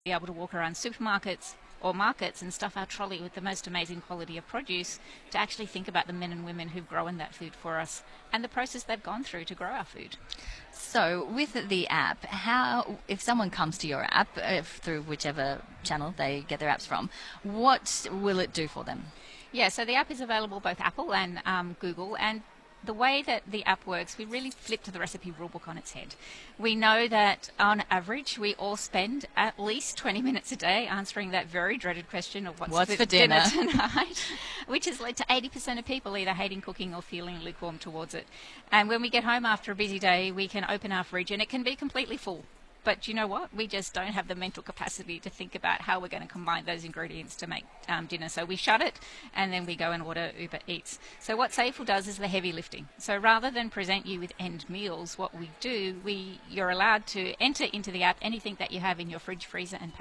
be able to walk around supermarkets or markets and stuff our trolley with the most amazing quality of produce, to actually think about the men and women who've grown that food for us and the process they've gone through to grow our food. So with the app, how, if someone comes to your app through whichever channel they get their apps from, what will it do for them? Yeah, so the app is available both Apple and Google, and the way that the app works, we really flipped the recipe rulebook on its head. We know that on average we all spend at least 20 minutes a day answering that very dreaded question of what's for dinner tonight, which has led to 80% of people either hating cooking or feeling lukewarm towards it. And when we get home after a busy day, we can open our fridge and it can be completely full. But you know what? We just don't have the mental capacity to think about how we're going to combine those ingredients to make dinner. So we shut it and then we go and order Uber Eats. So what Safewell does is the heavy lifting. So rather than present you with end meals, what we do, you're allowed to enter into the app anything that you have in your fridge, freezer and